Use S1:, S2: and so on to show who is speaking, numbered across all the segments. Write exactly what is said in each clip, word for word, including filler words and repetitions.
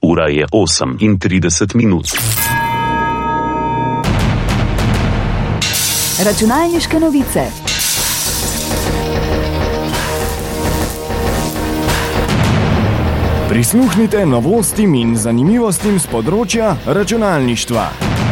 S1: Ura je osem in trideset minut.
S2: Računalniške novice.
S3: Prisluhnite novostim in zanimivostim z področja računalništva.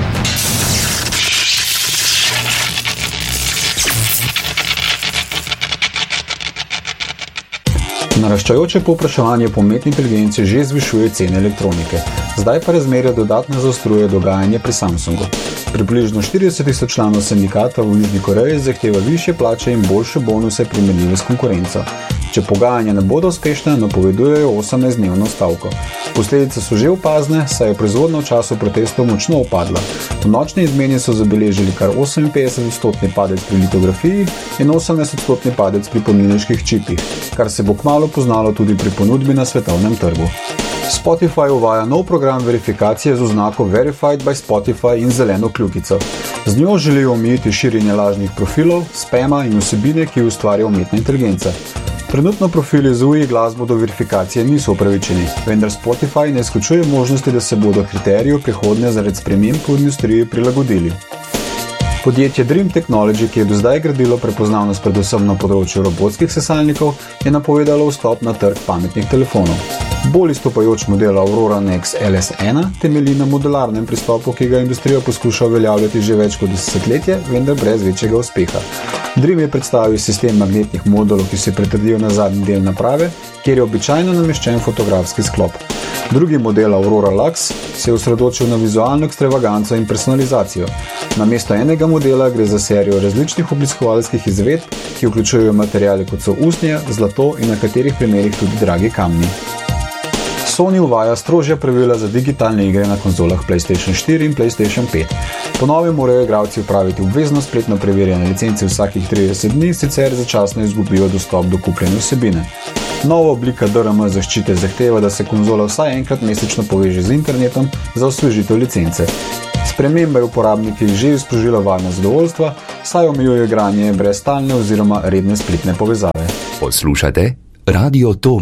S4: Naraščajoče povpraševanje po umetni inteligenci že zvišuje cene elektronike. Zdaj pa razmerje dodatno zaostruje dogajanje pri Samsungu. Približno štirideset tisoč članov sindikata v Južni Koreji zahteva višje plače in boljše bonuse primerljive s konkurenco. Če pogajanja ne bodo uspešne, napovedujejo osemnajstdnevno stavko. Posledice so že opazne, saj je proizvodnja v času protestov močno upadla. V nočni izmeni so zabeležili kar oseminpetdeset odstotni padec pri litografiji in osemnajst odstotni padec pri polnilniških čipih, kar se bo kmalu poznalo tudi pri ponudbi na svetovnem trgu. Spotify uvaja nov program verifikacije z oznako Verified by Spotify in zeleno kljukico. Z njo želijo omejiti širjenje lažnih profilov, spama in vsebine, ki ustvarja umetna inteligenca. Trenutno profili z U I glasbo do verifikacije niso upravičeni, vendar Spotify ne izključuje možnosti, da se bodo kriteriji v prihodnje zaradi sprememb v industriji prilagodili. Podjetje Dream Technology, ki je do zdaj gradilo prepoznavnost predvsem na področju robotskih sesalnikov, je napovedalo vstop na trg pametnih telefonov. Bolj izstopajoč model Aurora Nex L S ena temelji na modularnem pristopu, ki ga industrija poskuša uveljavljati že več kot desetletje, vendar brez večjega uspeha. Dream je predstavil sistem magnetnih modulov, ki se pretrdijo na zadnji del naprave, kjer je običajno nameščen fotografski sklop. Drugi model Aurora Lux se je osredotočil na vizualno ekstravaganco in personalizacijo. Namesto enega modela gre za serijo različnih obiskovalskih izvedb, ki vključujejo materiale kot so usnje, zlato in na katerih primerih tudi dragi kamni. Sony uvaja strožja pravila za digitalne igre na konzolah PlayStation štiri in PlayStation pet. Po novem morajo igralci upraviti obvezno spletno preverjanje licence vsakih trideset dni, sicer začasno izgubijo dostop do kupljene vsebine. Nova oblika D R M zaščite zahteva, da se konzola vsaj enkrat mesečno poveže z internetom za osvežitev licence. Sprememba je uporabniki že sprožila valno zadovoljstva, saj omejuje igranje brez stalne oziroma redne spletne povezave.
S5: Poslušate Radio Tom.